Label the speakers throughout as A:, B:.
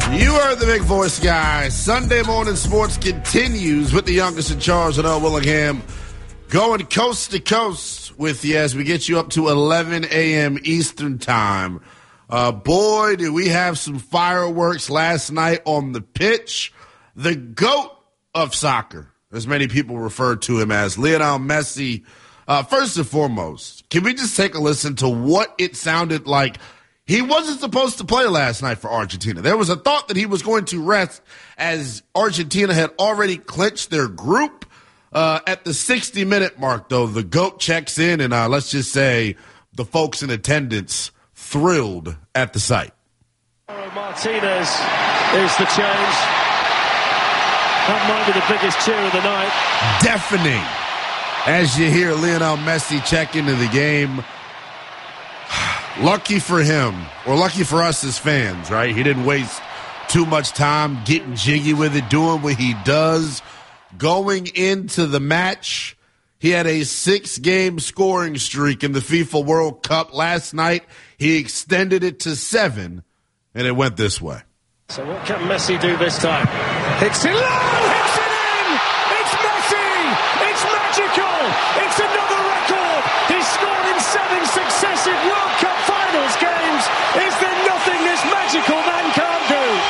A: You heard the big voice guy. Sunday morning sports continues with the youngest in charge, Earl Willingham, going coast to coast with you as we get you up to 11 a.m. Eastern time. Boy, did we have some fireworks last night on the pitch. The GOAT of soccer, as many people refer to him as, Lionel Messi. First and foremost, can we just take a listen to what it sounded like? He wasn't supposed to play last night for Argentina. There was a thought that he was going to rest as Argentina had already clinched their group. At the 60-minute mark, though, the GOAT checks in, and let's just say the folks in attendance thrilled at the sight.
B: Martinez is the change. That might be the biggest cheer of the night.
A: Deafening as you hear Lionel Messi check into the game. Lucky for him, or lucky for us as fans, right? He didn't waste too much time getting jiggy with it, doing what he does. Going into the match, he had a 6-game scoring streak in the FIFA World Cup. Last night, he extended it to 7, and it went this way.
B: So what can Messi do this time? Hits it low! Hits it in! It's Messi! It's magical! It's another record! He's scored in 7 successive World Cup Finals games! Is there nothing this magical man can't do?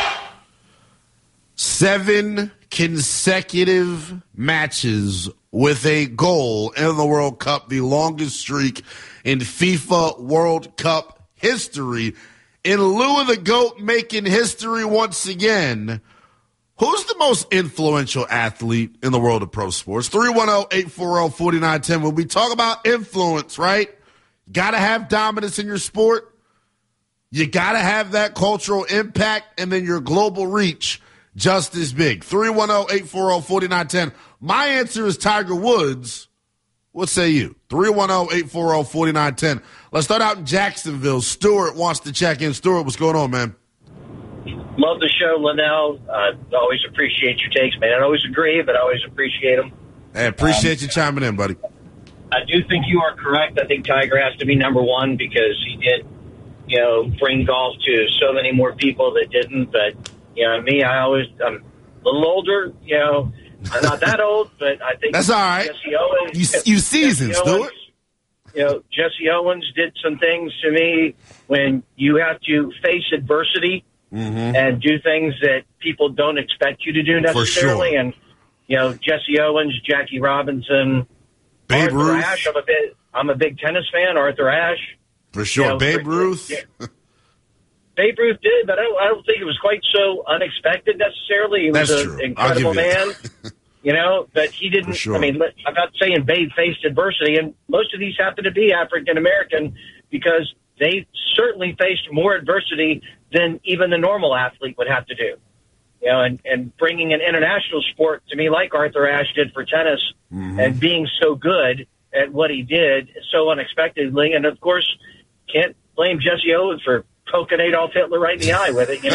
A: 7 consecutive matches with a goal in the World Cup, the longest streak in FIFA World Cup history. In lieu of the GOAT making history once again, who's the most influential athlete in the world of pro sports? 310-840-4910. When we talk about influence, right? Got to have dominance in your sport. You got to have that cultural impact, and then your global reach just as big. 310-840-4910. My answer is Tiger Woods. What say you? 310-840-4910. Let's start out in Jacksonville. Stuart wants to check in. Stuart, what's going on, man?
C: Love the show, Linnell. Always appreciate your takes, man. I don't always agree, but I always appreciate them.
A: Hey, appreciate you chiming in, buddy.
C: I do think you are correct. I think Tiger has to be number one because he did, bring golf to so many more people that didn't. But, me, I'm a little older, I'm not that old, but I think
A: that's all right.
C: Jesse Owens,
A: you seasoned, Stuart.
C: Jesse Owens did some things to me when you have to face adversity and do things that people don't expect you to do necessarily.
A: For sure.
C: And Jesse Owens, Jackie Robinson,
A: Babe
C: Arthur
A: Ruth.
C: Ashe. I'm a big tennis fan. Arthur Ashe,
A: for sure. Babe Ruth.
C: Yeah. Babe Ruth did, but I don't think it was quite so unexpected necessarily. He was an incredible man, but he didn't.
A: Sure.
C: I mean, I'm not saying Babe faced adversity, and most of these happen to be African-American because they certainly faced more adversity than even the normal athlete would have to do. And bringing an international sport to me like Arthur Ashe did for tennis and being so good at what he did so unexpectedly. And, of course, can't blame Jesse Owens for poking Adolf Hitler right in the eye with it,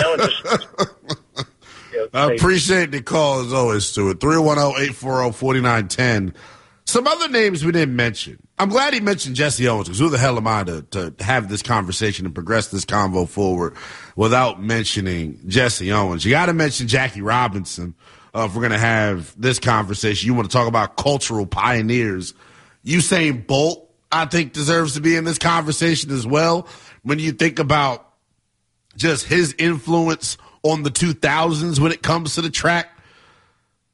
A: I appreciate the call as always, Stuart. 310-840-4910. Some other names we didn't mention. I'm glad he mentioned Jesse Owens because who the hell am I to have this conversation and progress this convo forward without mentioning Jesse Owens? You got to mention Jackie Robinson if we're going to have this conversation. You want to talk about cultural pioneers. Usain Bolt, I think, deserves to be in this conversation as well. When you think about just his influence on the 2000s when it comes to the track,